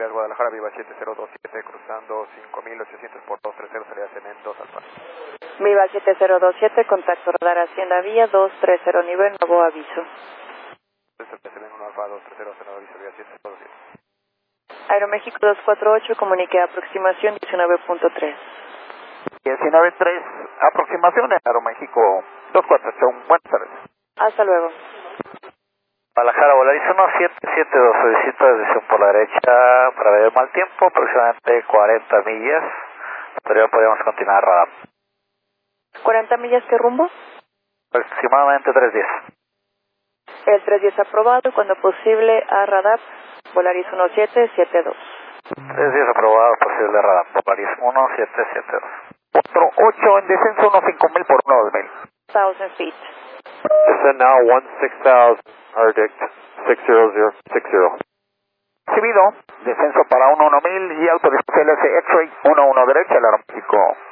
Guadalajara, Viva 7027, cruzando 5800 por 230, salida CNN 2 Alfa. Viva 7027, contacto radar Hacienda Vía 230 nivel, nuevo aviso. CNN 1 Alfa 230, nuevo aviso, Viva 7027. Aeroméxico 248, comunique aproximación 19.3. 19.3, aproximación en Aeroméxico 248, buenas tardes. Hasta luego. Guadalajara, Volaris 1772, solicito desviación por la derecha para ver mal tiempo, aproximadamente 40 millas, pero ya podemos continuar radar. ¿40 millas qué rumbo? Aproximadamente 3 días. El 310 aprobado y cuando posible a radar, Volaris 1772. 3 días aprobado, posible radar, Volaris 1772. 48 en descenso, 5000 por 9000. 1000 feet. Descend now 16,000, Arctic 60060. Recibido, descenso para 1000 y alto de CLS X-Ray 11 derecha, el Aeroméxico